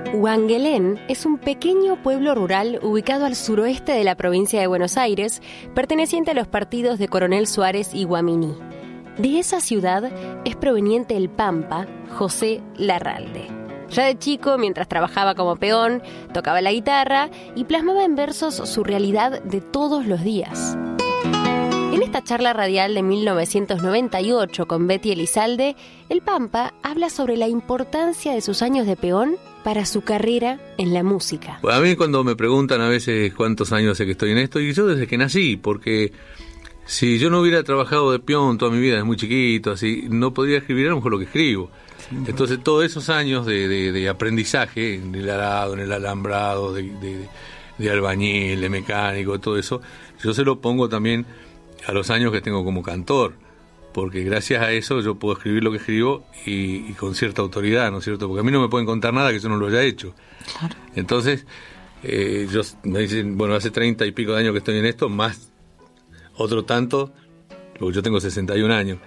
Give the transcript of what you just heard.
Huanguelén es un pequeño pueblo rural ubicado al suroeste de la provincia de Buenos Aires, perteneciente a los partidos de Coronel Suárez y Guaminí. De esa ciudad es proveniente el pampa José Larralde. Ya de chico, mientras trabajaba como peón, tocaba la guitarra y plasmaba en versos su realidad de todos los días. En esta charla radial de 1998 con Betty Elizalde, el Pampa habla sobre la importancia de sus años de peón para su carrera en la música. A mí cuando me preguntan a veces cuántos años hace que estoy en esto, y yo desde que nací, porque si yo no hubiera trabajado de peón toda mi vida desde muy chiquito, así, no podría escribir a lo mejor lo que escribo. Entonces todos esos años de aprendizaje, en el arado, en el alambrado, de albañil, de mecánico, todo eso, yo se lo pongo también a los años que tengo como cantor, porque gracias a eso yo puedo escribir lo que escribo y con cierta autoridad, ¿no es cierto? Porque a mí no me pueden contar nada que yo no lo haya hecho. Claro. Entonces, me dicen, bueno, hace 30 y pico de años que estoy en esto, más otro tanto, porque yo tengo 61 años.